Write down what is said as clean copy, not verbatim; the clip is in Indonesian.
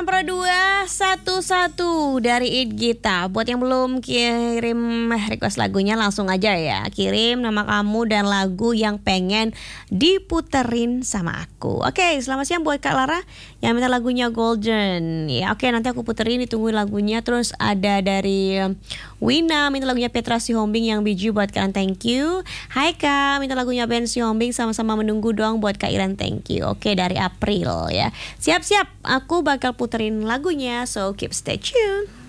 68211 dari It Gita. Buat yang belum kirim request lagunya langsung aja ya. Kirim nama kamu dan lagu yang pengen diputerin sama aku. Oke, selamat siang buat Kak Lara yang minta lagunya Golden. Ya, oke, nanti aku puterin, ditungguin lagunya. Terus ada dari Wina minta lagunya Petra Sihombing yang biju buat kalian, thank you. Hai Kak, minta lagunya Ben Sihombing, sama-sama menunggu dong buat Kak Iran, thank you. Oke, dari April ya. Siap-siap, aku bakal puterin lagunya, so keep stay tune.